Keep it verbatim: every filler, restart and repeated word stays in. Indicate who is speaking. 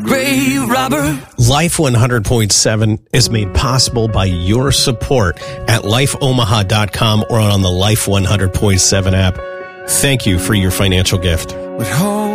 Speaker 1: grave robber.
Speaker 2: Life one hundred point seven is made possible by your support at life omaha dot com or on the Life one hundred point seven app. Thank you for your financial gift.
Speaker 1: With hope